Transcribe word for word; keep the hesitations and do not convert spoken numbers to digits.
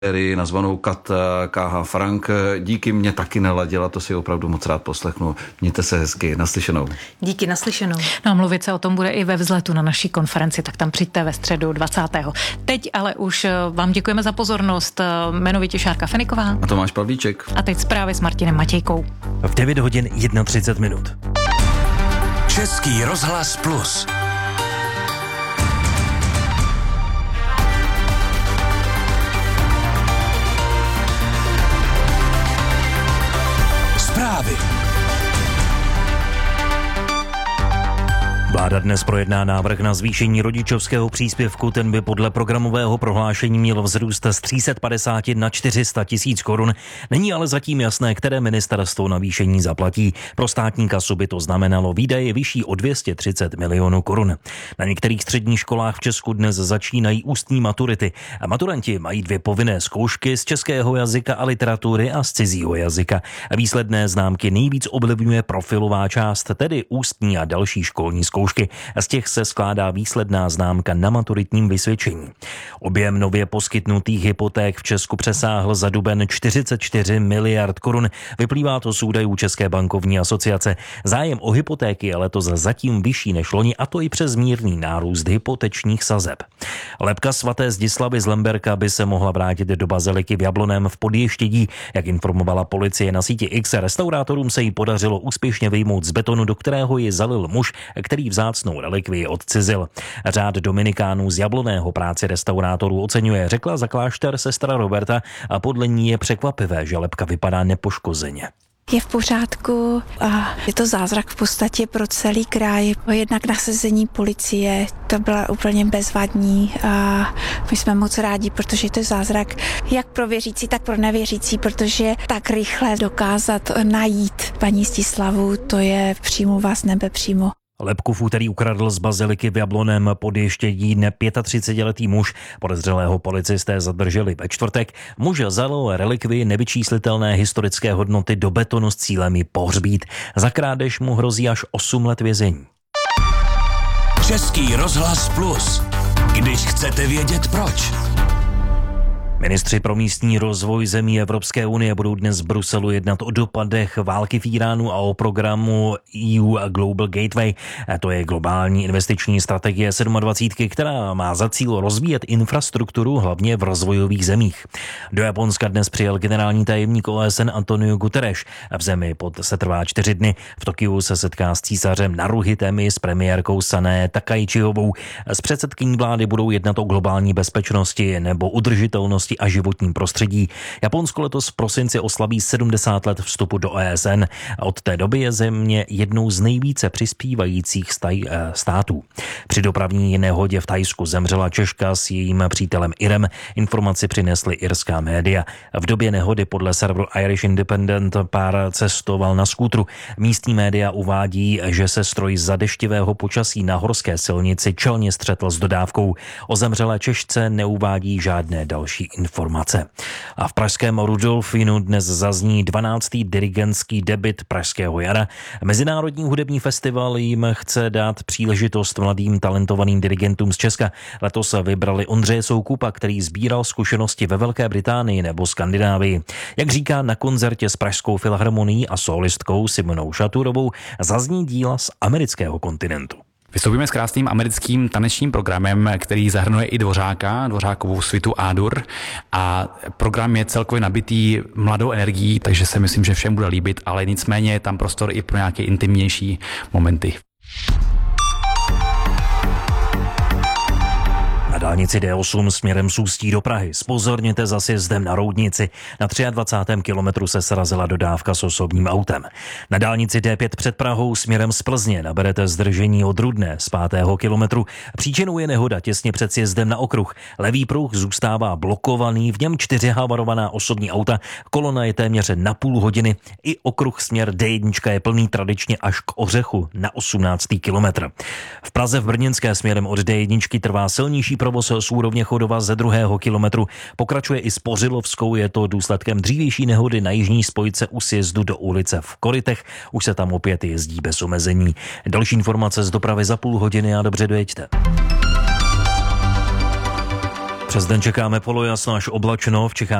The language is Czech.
nazvanou Kat K H Frank. Díky, mě taky naladila, to si opravdu moc rád poslechnu. Mějte se hezky, naslyšenou. Díky, naslyšenou. No a mluvit se o tom bude i ve Vzletu na naší konferenci, tak tam přijďte ve středu dvacátého Teď ale už vám děkujeme za pozornost. Jmenovitě Šárka Feniková a Tomáš Pavlíček. A teď zprávy s Martinem Matějkou. V devět hodin třicet jedna minut. Český rozhlas Plus. Zprávy. Vláda dnes projedná návrh na zvýšení rodičovského příspěvku, ten by podle programového prohlášení měl vzrůst z tři sta padesát na čtyři sta tisíc korun. Není ale zatím jasné, které ministerstvo navýšení zaplatí. Pro státní kasu by to znamenalo výdaje vyšší o dvě stě třicet milionů korun. Na některých středních školách v Česku dnes začínají ústní maturity. A maturanti mají dvě povinné zkoušky z českého jazyka a literatury a z cizího jazyka. Výsledné známky nejvíc ovlivňuje profilová část, tedy ústní a další školní zkoušky. Z těch se skládá výsledná známka na maturitním vysvědčení. Objem nově poskytnutých hypoték v Česku přesáhl za duben čtyřicet čtyři miliard korun. Vyplývá to z údajů České bankovní asociace. Zájem o hypotéky je letos zatím vyšší než loni, a to i přes mírný nárůst hypotečních sazeb. Lebka svaté Zdislavy z Lemberka by se mohla vrátit do baziliky v Jablonném v Podještědí. Jak informovala policie na síti X, restaurátorům se jí podařilo úspěšně vyjmout z betonu, do kterého ji zalil muž, který vzácnou relikvii odcizil. Řád Dominikánů z Jablonného práci restaurátorů oceňuje, řekla za klášter sestra Roberta, a podle ní je překvapivé, že lebka vypadá nepoškozeně. Je v pořádku a je to zázrak v podstatě pro celý kraj. Jednak nasazení policie, to byla úplně bezvadní a my jsme moc rádi, protože to je zázrak jak pro věřící, tak pro nevěřící, protože tak rychle dokázat najít paní Zdislavu, to je přímluva z nebe přímo. Lebku v úterý ukradl z baziliky v Jablonném Podještědí třicetiletý muž. Podezřelého policisté zadrželi ve čtvrtek. Muž zalil relikvii nevyčíslitelné historické hodnoty do betonu s cílem ji pohřbít. Za krádež mu hrozí až osm let vězení. Český rozhlas Plus. Když chcete vědět proč. Ministři pro místní rozvoj zemí Evropské unie budou dnes v Bruselu jednat o dopadech války v Iránu a o programu E U Global Gateway. To je globální investiční strategie dvacet sedm, která má za cíl rozvíjet infrastrukturu hlavně v rozvojových zemích. Do Japonska dnes přijel generální tajemník O S N Antonio Guterres. V zemi pod se trvá čtyři dny. V Tokiu se setká s císařem Naruhitemi, s premiérkou Sané Takaichiovou. S předsedkyní vlády budou jednat o globální bezpečnosti nebo udržitelnosti a životním prostředí. Japonsko letos v prosinci oslaví sedmdesát let vstupu do O S N. Od té doby je země jednou z nejvíce přispívajících staj, států. Při dopravní nehodě v Thajsku zemřela Češka s jejím přítelem Irem. Informaci přinesly irská média. V době nehody podle serveru Irish Independent pár cestoval na skútru. Místní média uvádí, že se stroj za deštivého počasí na horské silnici čelně střetl s dodávkou. O zemřelé Češce neuvádí žádné další informace. A v pražském Rudolfínu dnes zazní dvanáctý dirigentský debut Pražského jara. Mezinárodní hudební festival jim chce dát příležitost mladým talentovaným dirigentům z Česka. Letos vybrali Ondřeje Soukupa, který sbíral zkušenosti ve Velké Británii nebo Skandinávii. Jak říká na koncertě s Pražskou filharmonií a solistkou Simonou Šaturovou, zazní díla z amerického kontinentu. Vystoupíme s krásným americkým tanečním programem, který zahrnuje i Dvořáka, Dvořákovou svitu A-dur, a program je celkově nabitý mladou energií, takže se myslím, že všem bude líbit, ale nicméně je tam prostor i pro nějaké intimnější momenty. Na dálnici D osm směrem z Ústí do Prahy zpozorněte za sjezdem na Roudnici. Na dvacátém třetím kilometru se srazila dodávka s osobním autem. Na dálnici D pět před Prahou směrem z Plzně naberete zdržení od Rudné z pátého kilometru. Příčinou je nehoda těsně před sjezdem na okruh. Levý pruh zůstává blokovaný, v něm čtyři havarovaná osobní auta. Kolona je téměř na půl hodiny. I okruh směr D jedna je plný tradičně až k Ořechu na osmnáctý kilometr. V Praze v Brněnské směrem od D jedna trvá silnější provoz z úrovně Chodova ze druhého kilometru. Pokračuje i s Pořilovskou, je to důsledkem dřívější nehody na jižní spojce u sjezdu do ulice v Korytech. Už se tam opět jezdí bez omezení. Další informace z dopravy za půl hodiny a dobře dojeďte. Přes den čekáme polojasno až oblačno, v Čechách